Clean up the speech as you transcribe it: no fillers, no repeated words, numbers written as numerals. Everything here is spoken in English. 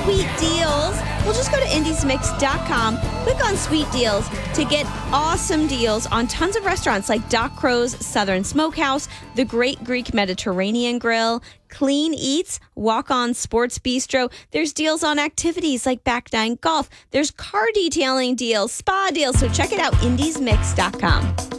sweet deals, well, just go to indiesmix.com, click on sweet deals to get awesome deals on tons of restaurants like Doc Crow's Southern Smokehouse, the Great Greek Mediterranean Grill, Clean Eats, Walk On Sports Bistro. There's deals on activities like Back Nine Golf. There's car detailing deals, spa deals. So check it out, indiesmix.com.